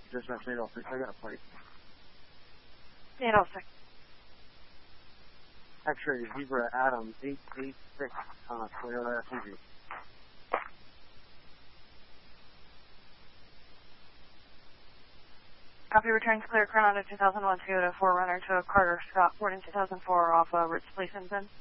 Dispatch 806, I got a plate. 806. X-ray Zebra Adam 886 on a Toyota SUV. Copy, returns clear Coronado 2001 Toyota 4Runner to a Carter Scott Ford in 2004 off Ritz Police Engine.